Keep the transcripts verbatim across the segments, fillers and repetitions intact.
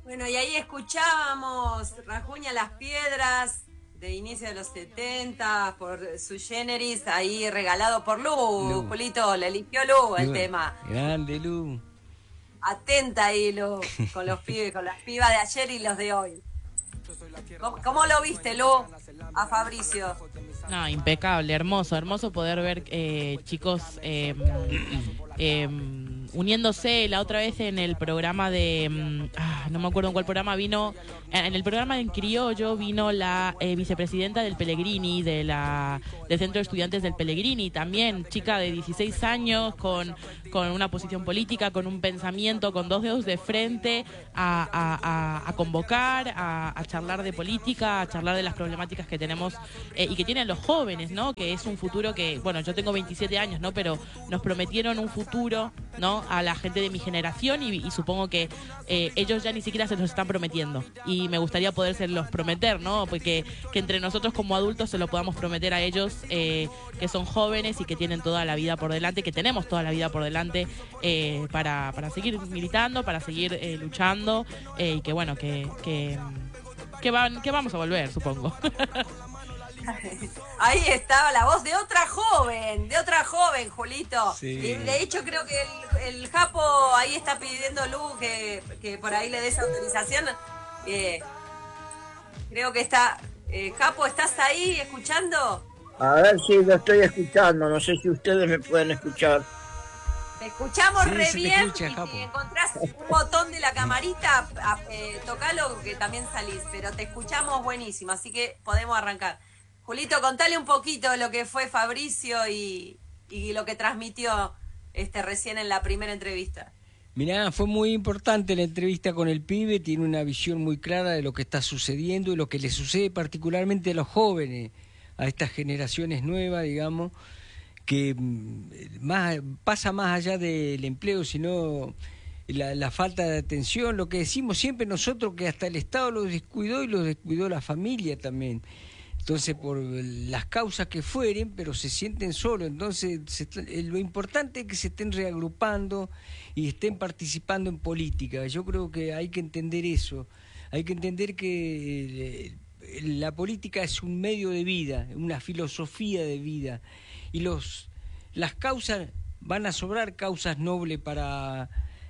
Bueno, y ahí escuchábamos Rajuña Las Piedras, de inicio de los setenta, por su generis, ahí regalado por Lu. Lu. Julito, le eligió Lu el Lu. tema. Grande, Lu. Atenta ahí, Lu, con los pibes, con las pibas de ayer y los de hoy. ¿Cómo, cómo lo viste, Lu, a Fabricio? No, impecable, hermoso, hermoso poder ver eh, chicos eh, eh, uniéndose. La otra vez en el programa de, ah, no me acuerdo en cuál programa vino, en el programa en Criollo vino la eh, vicepresidenta del Pellegrini, de la del Centro de Estudiantes del Pellegrini, también chica de dieciséis años, con, con una posición política, con un pensamiento, con dos dedos de frente, a, a, a, a convocar, a, a charlar de política, a charlar de las problemáticas que tenemos eh, y que tienen los jóvenes, ¿no? Que es un futuro que, bueno, yo tengo veintisiete años, ¿no? Pero nos prometieron un futuro, ¿no? A la gente de mi generación y, y supongo que eh, ellos ya ni siquiera se los están prometiendo. Y me gustaría podérselos prometer, ¿no? Porque que entre nosotros como adultos se lo podamos prometer a ellos, eh, que son jóvenes y que tienen toda la vida por delante, que tenemos toda la vida por delante eh, para, para seguir militando, para seguir eh, luchando eh, y que, bueno, que, que, que, van, que vamos a volver, supongo. Ahí estaba la voz de otra joven, de otra joven, Julito. Sí. Y de hecho creo que el, el Japo ahí está pidiendo Lu que, que por ahí le des autorización. Eh, creo que está... Eh, Japo, ¿estás ahí escuchando? A ver si lo estoy escuchando, no sé si ustedes me pueden escuchar. Te escuchamos Sí, re se te bien escucha, y Japo. si encontrás un botón de la camarita, a- eh, tocalo que también salís, pero te escuchamos buenísimo, así que podemos arrancar. Julito, contale un poquito lo que fue Fabricio y, y lo que transmitió este recién en la primera entrevista. Mirá, fue muy importante la entrevista con el pibe, tiene una visión muy clara de lo que está sucediendo y lo que le sucede particularmente a los jóvenes, a estas generaciones nuevas, digamos, que mm, más pasa más allá del empleo, sino la, la falta de atención, lo que decimos siempre nosotros, que hasta el Estado los descuidó y los descuidó la familia también. Entonces, por las causas que fueren, pero se sienten solos. Entonces, se, lo importante es que se estén reagrupando y estén participando en política. Yo creo que hay que entender eso. Hay que entender que eh, la política es un medio de vida, una filosofía de vida. Y los las causas, van a sobrar causas nobles para,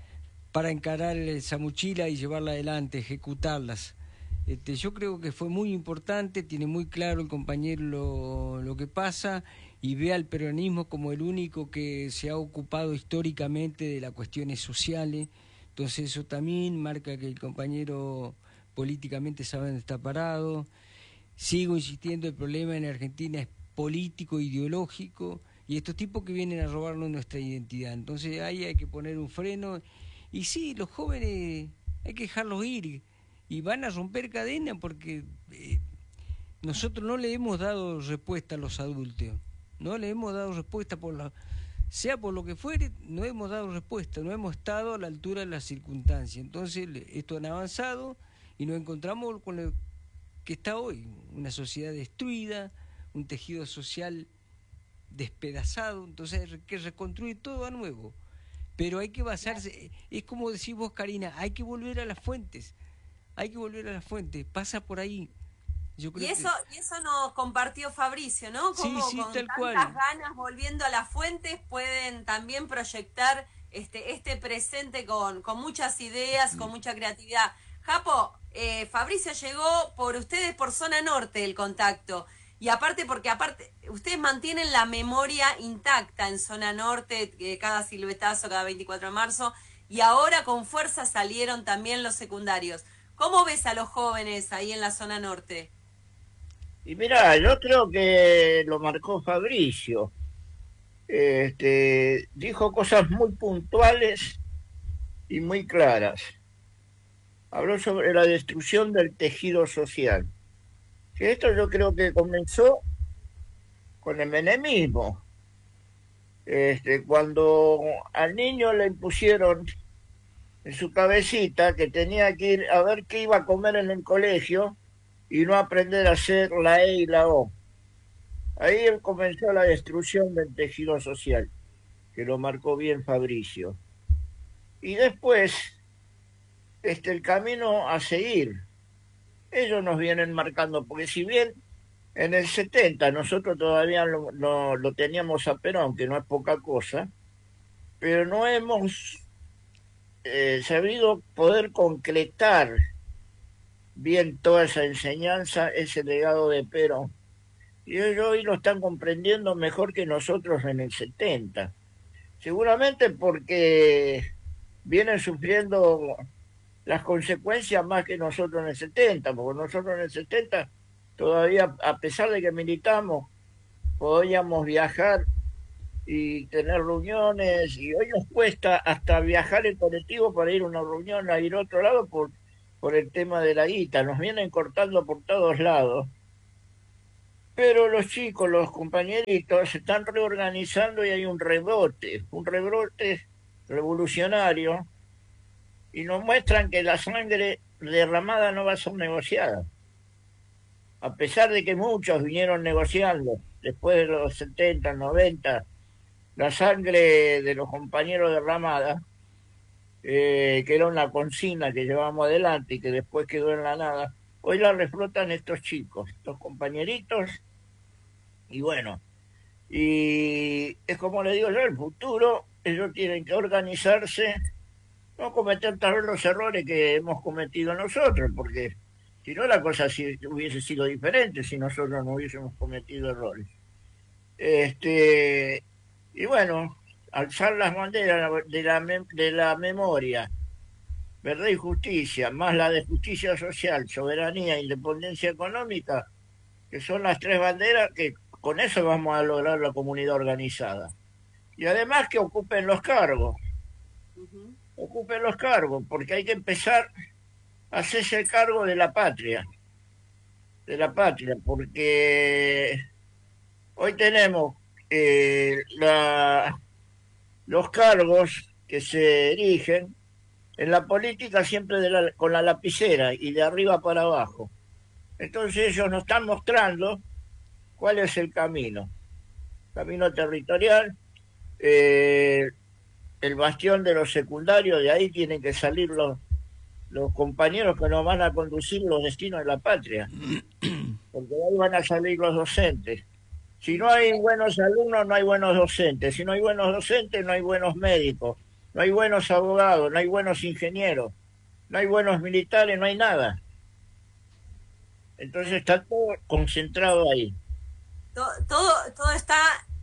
para encarar esa mochila y llevarla adelante, ejecutarlas. Este, yo creo que fue muy importante, tiene muy claro el compañero lo, lo que pasa y ve al peronismo como el único que se ha ocupado históricamente de las cuestiones sociales. Entonces eso también marca que el compañero políticamente sabe dónde está parado. Sigo insistiendo, el problema en Argentina es político, ideológico, y estos tipos que vienen a robarnos nuestra identidad. Entonces ahí hay que poner un freno. Y sí, los jóvenes hay que dejarlos ir. Y van a romper cadena porque eh, nosotros no le hemos dado respuesta a los adultos, no le hemos dado respuesta por la, sea por lo que fuere, no hemos dado respuesta, no hemos estado a la altura de las circunstancias. Entonces esto han avanzado y nos encontramos con lo que está hoy, una sociedad destruida, un tejido social despedazado. Entonces hay que reconstruir todo a nuevo, pero hay que basarse, es como decís vos, Karina, hay que volver a las fuentes. Hay que volver a la fuente, pasa por ahí. Yo creo Y eso, que... y eso nos compartió Fabricio, ¿no? Sí, Como sí, con tal tantas cual. ganas, volviendo a las fuentes, pueden también proyectar este, este presente con, con muchas ideas, con mucha creatividad. Japo, eh, Fabricio llegó por ustedes por zona norte el contacto. Y aparte, porque aparte, ustedes mantienen la memoria intacta en zona norte, eh, cada silbetazo, cada veinticuatro de marzo, y ahora con fuerza salieron también los secundarios. ¿Cómo ves a los jóvenes ahí en la zona norte? Y mirá, yo creo que lo marcó Fabricio. Este, dijo cosas muy puntuales y muy claras. Habló sobre la destrucción del tejido social. Que esto yo creo que comenzó con el menemismo. Este, cuando al niño le impusieron en su cabecita que tenía que ir a ver qué iba a comer en el colegio y no aprender a hacer la E y la O. Ahí comenzó la destrucción del tejido social, que lo marcó bien Fabricio. Y después, este, el camino a seguir. Ellos nos vienen marcando, porque si bien en el setenta nosotros todavía lo, lo, lo teníamos a Perón, que no es poca cosa, pero no hemos eh, sabido poder concretar bien toda esa enseñanza, ese legado de Perón. Y ellos hoy lo están comprendiendo mejor que nosotros en el setenta. Seguramente porque vienen sufriendo las consecuencias más que nosotros en el setenta, porque nosotros en el setenta todavía, a pesar de que militamos, podíamos viajar y tener reuniones, y hoy nos cuesta hasta viajar en colectivo para ir a una reunión, a ir a otro lado por, por el tema de la guita. Nos vienen cortando por todos lados. Pero los chicos, los compañeritos, se están reorganizando y hay un rebrote, un rebrote revolucionario, y nos muestran que la sangre derramada no va a ser negociada. A pesar de que muchos vinieron negociando, después de los setenta, noventa, la sangre de los compañeros derramada, eh, que era una consigna que llevamos adelante y que después quedó en la nada, hoy la reflotan estos chicos, estos compañeritos, y bueno, y es como le digo yo, el futuro, ellos tienen que organizarse, no cometer tal vez los errores que hemos cometido nosotros, porque si no la cosa sí, hubiese sido diferente si nosotros no hubiésemos cometido errores. Este, y bueno, alzar las banderas de la, de la memoria, verdad y justicia, más la de justicia social, soberanía e independencia económica, que son las tres banderas que con eso vamos a lograr la comunidad organizada. Y además que ocupen los cargos, uh-huh. ocupen los cargos, porque hay que empezar a hacerse cargo de la patria, de la patria, porque hoy tenemos eh, la, los cargos que se erigen en la política siempre de la, con la lapicera y de arriba para abajo. Entonces ellos nos están mostrando cuál es el camino. Camino territorial, eh, el bastión de los secundarios, de ahí tienen que salir los, los compañeros que nos van a conducir los destinos de la patria. Porque de ahí van a salir los docentes. Si no hay buenos alumnos, no hay buenos docentes. Si no hay buenos docentes, no hay buenos médicos. No hay buenos abogados, no hay buenos ingenieros, no hay buenos militares, no hay nada. Entonces está todo concentrado ahí. Todo, todo, todo está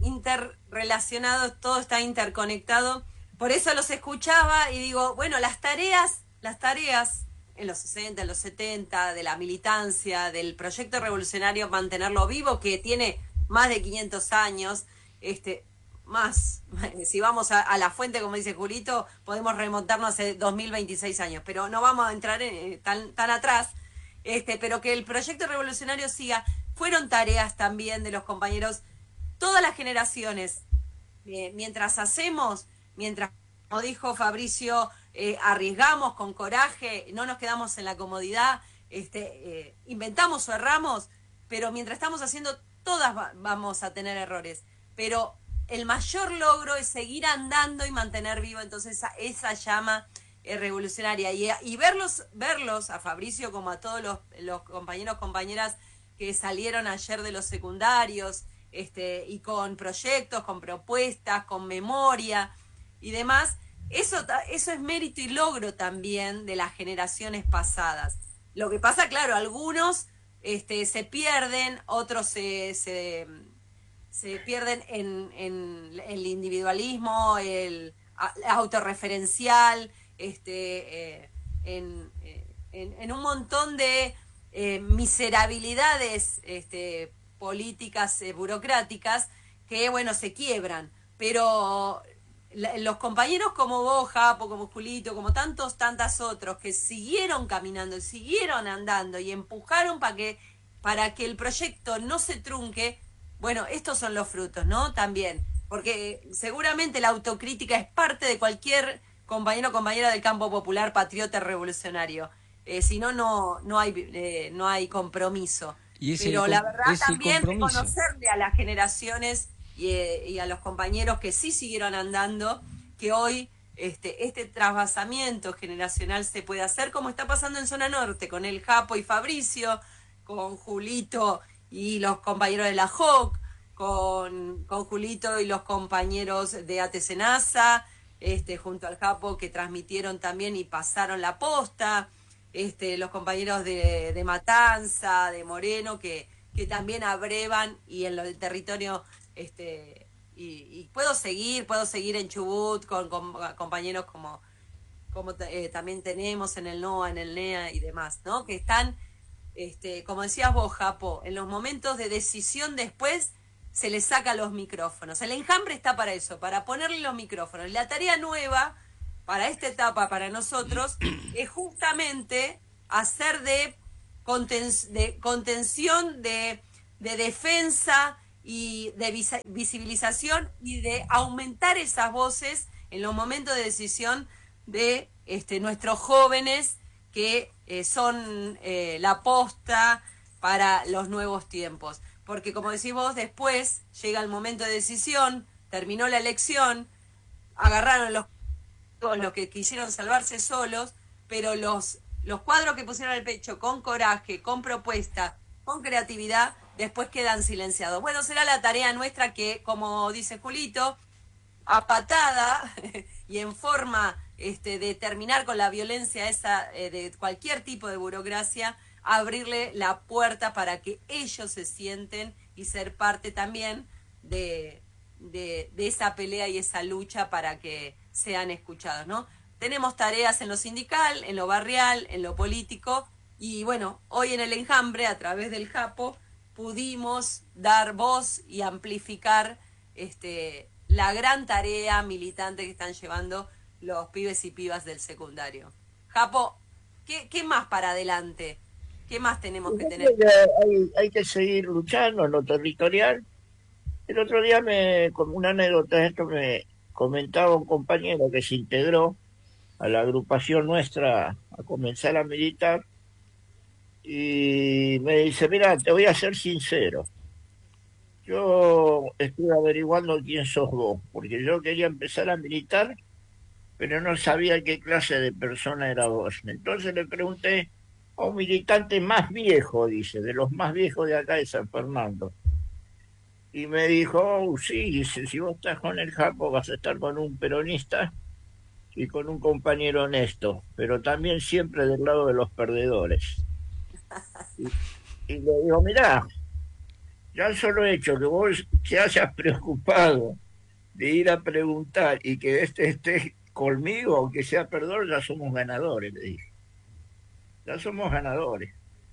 interrelacionado, todo está interconectado. Por eso los escuchaba y digo, bueno, las tareas, las tareas en los sesenta, en los setenta, de la militancia, del proyecto revolucionario, mantenerlo vivo, que tiene más de quinientos años, este, más, si vamos a, a la fuente, como dice Julito, podemos remontarnos hace dos mil veintiséis años, pero no vamos a entrar en, tan, tan atrás, este, pero que el proyecto revolucionario siga. Fueron tareas también de los compañeros, todas las generaciones, eh, mientras hacemos, mientras, como dijo Fabricio, eh, arriesgamos con coraje, no nos quedamos en la comodidad, este, eh, inventamos o erramos, pero mientras estamos haciendo, todas va, vamos a tener errores, pero el mayor logro es seguir andando y mantener vivo entonces esa, esa llama eh, revolucionaria, y, y verlos, verlos a Fabricio como a todos los, los compañeros, compañeras que salieron ayer de los secundarios, este, y con proyectos, con propuestas, con memoria y demás, eso, eso es mérito y logro también de las generaciones pasadas. Lo que pasa, claro, algunos este, se pierden, otros se, se, se pierden en, en el individualismo, el, el autorreferencial, este, eh, en, en, en un montón de Eh, miserabilidades este, políticas, eh, burocráticas, que, bueno, se quiebran. Pero la, los compañeros como vos, Japo, como Julito, como tantos, tantas otros, que siguieron caminando, siguieron andando y empujaron para que, para que el proyecto no se trunque, bueno, estos son los frutos, ¿no? También, porque seguramente la autocrítica es parte de cualquier compañero o compañera del campo popular, patriota, revolucionario. Eh, si no, no, no hay, eh, no hay compromiso. Y Pero la verdad también reconocerle a las generaciones y, eh, y a los compañeros que sí siguieron andando, que hoy este, este trasvasamiento generacional se puede hacer, como está pasando en Zona Norte, con el Japo y Fabricio, con Julito y los compañeros de la J O C, con, con Julito y los compañeros de A T Senasa, este, junto al Japo, que transmitieron también y pasaron la posta, este, los compañeros de, de Matanza, de Moreno, que, que también abrevan, y en el territorio, este, y, y puedo seguir, puedo seguir en Chubut con, con compañeros como, como eh, también tenemos en el NOA, en el NEA y demás, ¿no? Que están, este, como decías vos, Japo, en los momentos de decisión después se les saca los micrófonos. El enjambre está para eso, para ponerle los micrófonos. La tarea nueva para esta etapa, para nosotros, es justamente hacer de, conten de contención, de, de defensa y de vis visibilización y de aumentar esas voces en los momentos de decisión de este, nuestros jóvenes que eh, son eh, la posta para los nuevos tiempos. Porque como decís vos, después llega el momento de decisión, terminó la elección, agarraron los, los que quisieron salvarse solos, pero los, los cuadros que pusieron al pecho con coraje, con propuesta, con creatividad, después quedan silenciados. Bueno, será la tarea nuestra que, como dice Julito, a patada y en forma este, de terminar con la violencia esa eh, de cualquier tipo de burocracia, abrirle la puerta para que ellos se sienten y ser parte también de, de, de esa pelea y esa lucha para que sean escuchados, ¿no? Tenemos tareas en lo sindical, en lo barrial, en lo político, y bueno, hoy en el enjambre, a través del Japo, pudimos dar voz y amplificar este, la gran tarea militante que están llevando los pibes y pibas del secundario. Japo, ¿qué, qué más para adelante? ¿Qué más tenemos que tener? Hay, hay que seguir luchando en lo territorial. El otro día, me, como una anécdota, esto me comentaba un compañero que se integró a la agrupación nuestra a comenzar a militar, y me dice, mira, te voy a ser sincero, yo estuve averiguando quién sos vos, porque yo quería empezar a militar, pero no sabía qué clase de persona era vos. Entonces le pregunté a un militante más viejo, dice, de los más viejos de acá de San Fernando. Y me dijo, oh, sí, dice, si vos estás con el Japo vas a estar con un peronista y con un compañero honesto, pero también siempre del lado de los perdedores. Y, y le digo, mirá, ya solo hecho que vos te hayas preocupado de ir a preguntar y que este esté conmigo, aunque sea perdedor, ya somos ganadores, le dije. Ya somos ganadores.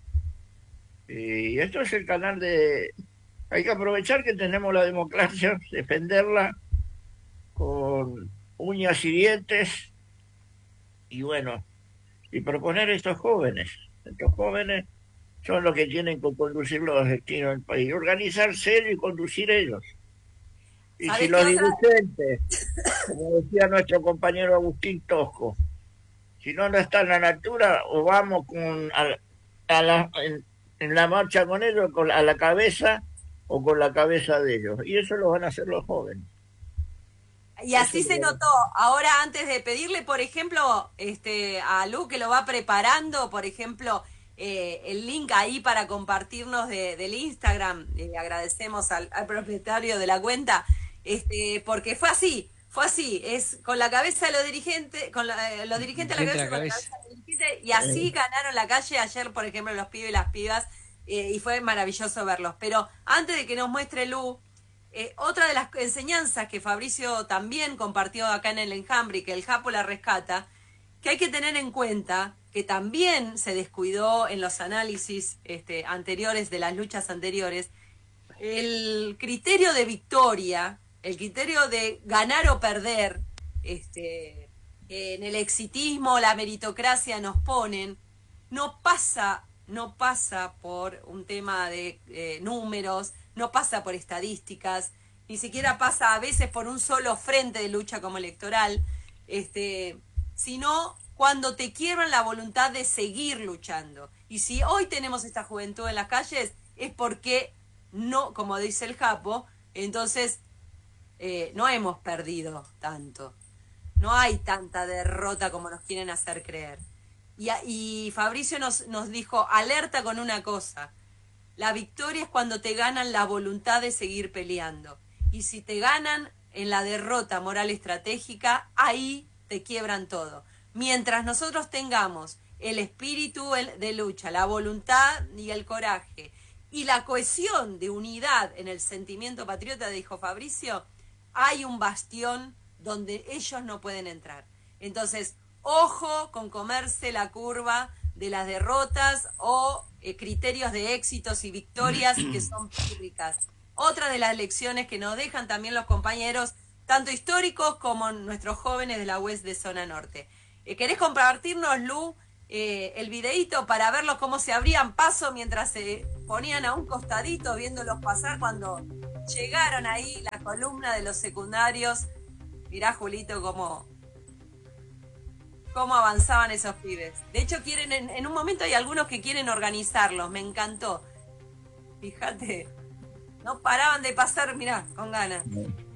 Y esto es el canal de... Hay que aprovechar que tenemos la democracia, defenderla con uñas y dientes, y bueno, y proponer a estos jóvenes. Estos jóvenes son los que tienen que conducir los destinos del país, organizarse y conducir ellos. Y si los dirigentes, como decía nuestro compañero Agustín Tosco, si no, no están a la altura, o vamos con a, a la, en, en la marcha con ellos, con, a la cabeza, o con la cabeza de ellos. Y eso lo van a hacer los jóvenes. Y así se notó. Ahora, antes de pedirle, por ejemplo, este a Lu, que lo va preparando, por ejemplo, eh, el link ahí para compartirnos de, del Instagram, eh, agradecemos al, al propietario de la cuenta, este porque fue así, fue así, es con la cabeza de los dirigentes, con la, eh, los dirigentes a la cabeza, la con cabeza. la cabeza de los dirigentes, y así ganaron la calle ayer, por ejemplo, los pibes y las pibas, eh, y fue maravilloso verlos. Pero antes de que nos muestre Lu, Eh, otra de las enseñanzas que Fabricio también compartió acá en el enjambre y que el Japo la rescata, que hay que tener en cuenta que también se descuidó en los análisis este, anteriores de las luchas anteriores, el criterio de victoria, el criterio de ganar o perder, este, en el exitismo, la meritocracia nos ponen, no pasa, no pasa por un tema de eh, números, no pasa por estadísticas, ni siquiera pasa a veces por un solo frente de lucha como electoral, este, sino cuando te quiebran la voluntad de seguir luchando. Y si hoy tenemos esta juventud en las calles, es porque no, como dice el Japo, entonces eh, no hemos perdido tanto. no hay tanta derrota como nos quieren hacer creer. Y, y Fabricio nos, nos dijo, alerta con una cosa, la victoria es cuando te ganan la voluntad de seguir peleando. Y si te ganan en la derrota moral estratégica, ahí te quiebran todo. Mientras nosotros tengamos el espíritu de lucha, la voluntad y el coraje, y la cohesión de unidad en el sentimiento patriota, dijo Fabricio, hay un bastión donde ellos no pueden entrar. Entonces, ojo con comerse la curva de las derrotas o eh, criterios de éxitos y victorias que son pírricas. Otra de las lecciones que nos dejan también los compañeros, tanto históricos como nuestros jóvenes de la U E S de Zona Norte. Eh, ¿Querés compartirnos, Lu, eh, el videíto para verlos cómo se abrían paso mientras se ponían a un costadito viéndolos pasar cuando llegaron ahí la columna de los secundarios? Mirá, Julito, cómo, cómo avanzaban esos pibes. De hecho, quieren en, en un momento hay algunos que quieren organizarlos, me encantó. Fíjate, no paraban de pasar, mirá, con ganas.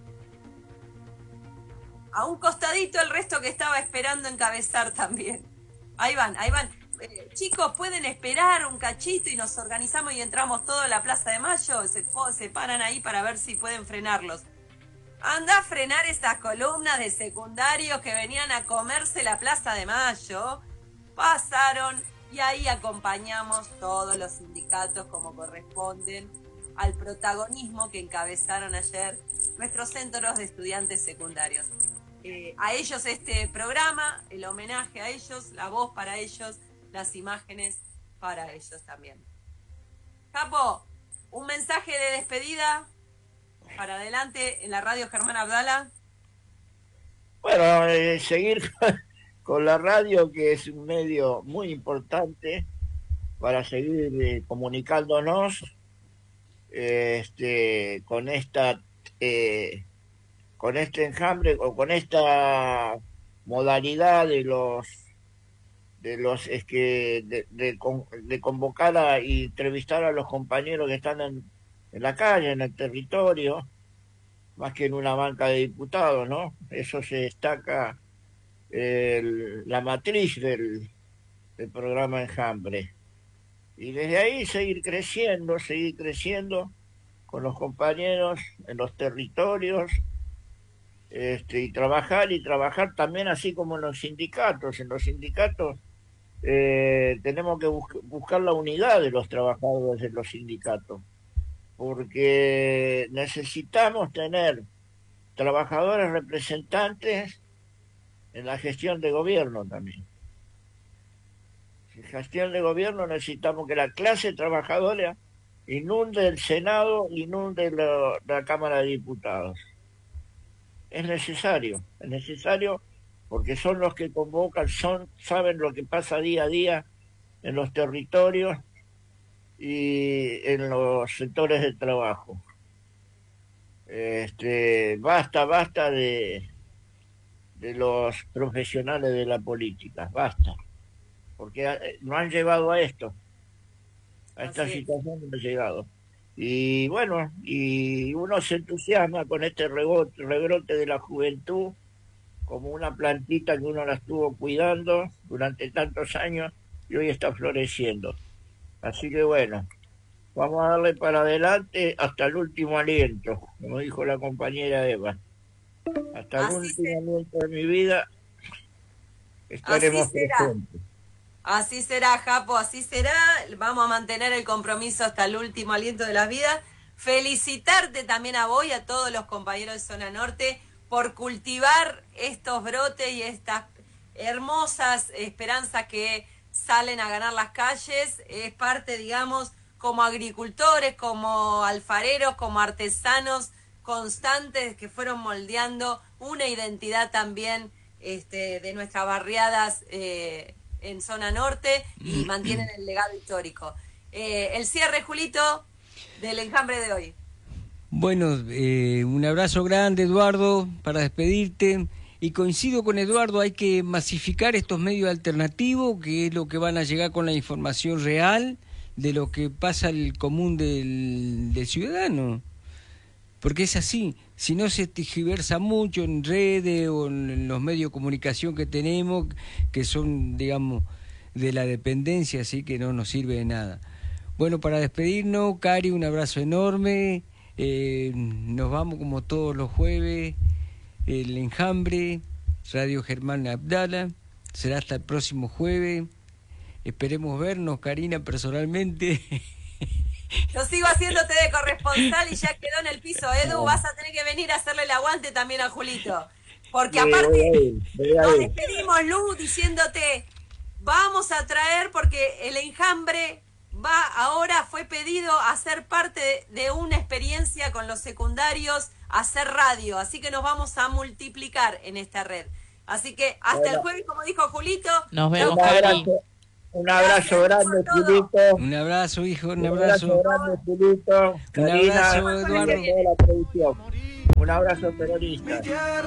A un costadito el resto que estaba esperando encabezar también. Ahí van, ahí van. Eh, chicos, ¿pueden esperar un cachito y nos organizamos y entramos todos a la Plaza de Mayo? Se, se paran ahí para ver si pueden frenarlos. Anda a frenar esas columnas de secundarios que venían a comerse la Plaza de Mayo. Pasaron y ahí acompañamos todos los sindicatos como corresponden al protagonismo que encabezaron ayer nuestros centros de estudiantes secundarios. Eh, a ellos este programa, el homenaje a ellos, la voz para ellos, las imágenes para ellos también. Capo, un mensaje de despedida para adelante en la radio Germán Abdala. Bueno, eh, seguir con, con la radio, que es un medio muy importante para seguir eh, comunicándonos eh, este, con esta eh, con este enjambre o con esta modalidad de los de los es que de, de, de convocar a, y entrevistar a los compañeros que están en, en la calle, en el territorio, más que en una banca de diputados, ¿no? Eso se destaca el, la matriz del, del programa Enjambre. Y desde ahí seguir creciendo, seguir creciendo con los compañeros en los territorios, este, y trabajar, y trabajar también así como en los sindicatos. En los sindicatos eh, tenemos que bus buscar la unidad de los trabajadores de los sindicatos, porque necesitamos tener trabajadores representantes en la gestión de gobierno también. En gestión de gobierno necesitamos que la clase trabajadora inunde el Senado, inunde la, la Cámara de Diputados. Es necesario, es necesario porque son los que convocan, son, saben lo que pasa día a día en los territorios y en los sectores de trabajo. Este, basta, basta de, de los profesionales de la política, basta, porque no han llevado a esto, a esta Así situación que hemos llegado. Y bueno, y uno se entusiasma con este rebrote, rebrote de la juventud, como una plantita que uno la estuvo cuidando durante tantos años y hoy está floreciendo. Así que bueno, vamos a darle para adelante hasta el último aliento, como dijo la compañera Eva. Hasta el último será. aliento de mi vida estaremos así presentes. Así será, Japo, así será. Vamos a mantener el compromiso hasta el último aliento de la vida. Felicitarte también a vos y a todos los compañeros de Zona Norte por cultivar estos brotes y estas hermosas esperanzas que salen a ganar las calles. Es parte, digamos, como agricultores, como alfareros, como artesanos constantes que fueron moldeando una identidad también este, de nuestras barriadas eh, en Zona Norte y mantienen el legado histórico. Eh, el cierre, Julito, del enjambre de hoy. Bueno, eh, un abrazo grande, Eduardo, para despedirte. Y coincido con Eduardo, hay que masificar estos medios alternativos, que es lo que van a llegar con la información real de lo que pasa al común del, del ciudadano. Porque es así, si no se tergiversa mucho en redes o en los medios de comunicación que tenemos, que son, digamos, de la dependencia, así que no nos sirve de nada. Bueno, para despedirnos, Cari, un abrazo enorme. Eh, nos vamos como todos los jueves, el Enjambre, Radio Germán Abdala. Será hasta el próximo jueves. Esperemos vernos, Karina, personalmente. Yo sigo haciéndote de corresponsal y ya quedó en el piso. Edu, vas a tener que venir a hacerle el aguante también a Julito. Porque aparte, nos despedimos, Lu, diciéndote, vamos a traer, porque el Enjambre va ahora, fue pedido a ser parte de, de una experiencia con los secundarios, a hacer radio. Así que nos vamos a multiplicar en esta red. Así que hasta bueno. el jueves, como dijo Julito. Nos vemos, un abrazo, un abrazo grande, Julito. Un abrazo, hijo, un, un abrazo. Un abrazo grande, Julito. Un Karina, abrazo, Eduardo. Un abrazo terrorista.